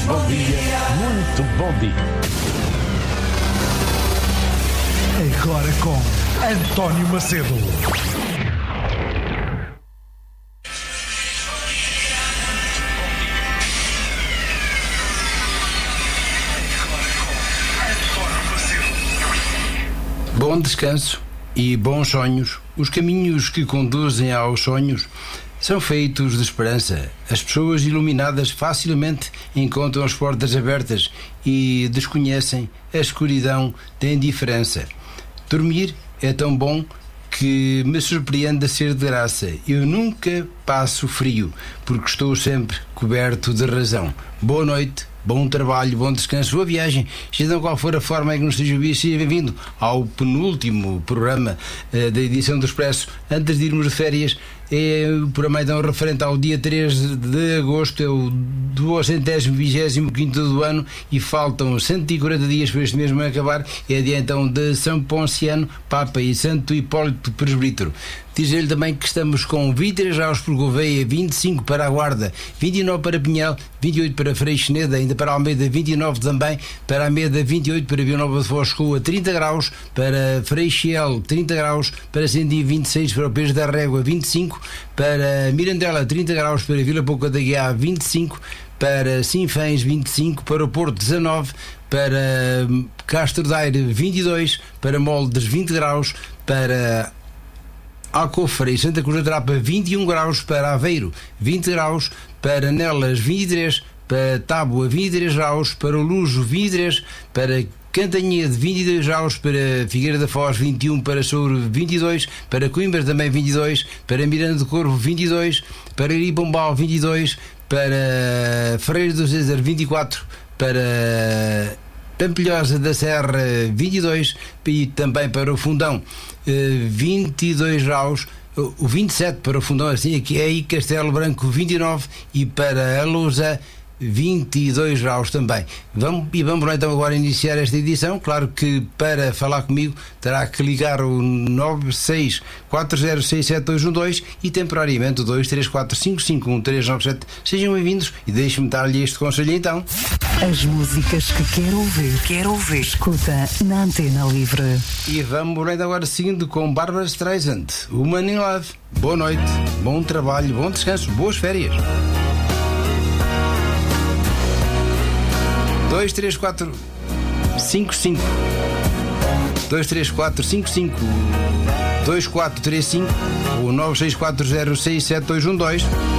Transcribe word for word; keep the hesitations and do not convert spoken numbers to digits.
bom dia, muito bom dia. Agora com António Macedo. Bom descanso e bons sonhos. Os caminhos que conduzem aos sonhos são feitos de esperança. As pessoas iluminadas facilmente encontram as portas abertas e desconhecem a escuridão da indiferença. Dormir é tão bom que me surpreende a ser de graça. Eu nunca passo frio, porque estou sempre coberto de razão. Boa noite, bom trabalho, bom descanso, boa viagem. Seja qual for a forma em que nos esteja a ouvir, seja bem-vindo ao penúltimo programa uh, da edição do Expresso. Antes de irmos de férias, é o programa então referente ao dia três de agosto, é o duocentésimo vigésimo quinto do ano e faltam cento e quarenta dias para este mesmo acabar. É dia então de São Ponciano, Papa e Santo Hipólito Presbítero. Diz-lhe também que estamos com vinte e três graus por Gouveia, vinte e cinco para a Guarda, vinte e nove para Pinhel, vinte e oito para Freixeneda, ainda para Almeida vinte e nove também, para Almeida vinte e oito, para Vila Nova de Foz Rua trinta graus, para Freixiel trinta graus, para Sendim vinte e seis, para o Peixe da Régua vinte e cinco, para Mirandela trinta graus, para Vila Pouca da Guiá vinte e cinco, para Sinfãs vinte e cinco, para o Porto dezanove, para Castro Daire vinte e dois, para Moldes vinte graus, para Alcofre e Santa Cruz da Trapa vinte e um graus, para Aveiro vinte graus, para Nelas vinte e três, para Tábua vinte e três graus, para o Lujo vinte e três, para Cantanhede vinte e dois graus, para Figueira da Foz vinte e um, para Souro vinte e dois, para Coimbra também vinte e dois, para Miranda do Corvo vinte e dois, para Iripombal vinte e dois, para Freire do César vinte e quatro, para Pampilhosa da Serra vinte e dois e também para o Fundão vinte e dois graus, o vinte e sete para o Fundão, assim aqui é aí Castelo Branco vinte e nove e para a Lousa vinte e dois graus também. Vamos, e vamos lá então agora iniciar esta edição. Claro que para falar comigo terá que ligar o nove seis quatro zero seis sete dois um dois e temporariamente o dois três quatro cinco cinco um três nove sete. Sejam bem-vindos e deixe-me dar-lhe este conselho então. As músicas que quer ouvir, quer ouvir, escuta na Antena Livre. E vamos lá então agora seguindo com Barbara Streisand, Woman in Love. Boa noite, bom trabalho, bom descanso, boas férias. dois três quatro cinco cinco dois três quatro cinco cinco dois quatro três cinco ou nove seis quatro zero seis sete dois um dois.